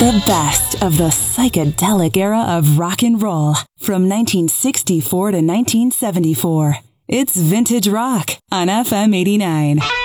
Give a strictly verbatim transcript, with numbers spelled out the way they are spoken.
The best of the psychedelic era of rock and roll from nineteen sixty-four to nineteen seventy-four. It's Vintage Rock on F M eighty-nine.